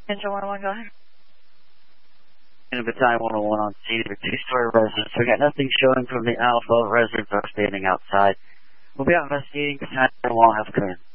Engine 101, go ahead. In Battalion 101 on scene of a two-story residence. We got nothing showing from the Alpha. Residents are standing outside. We'll be out investigating. Battalion 101 have occurred.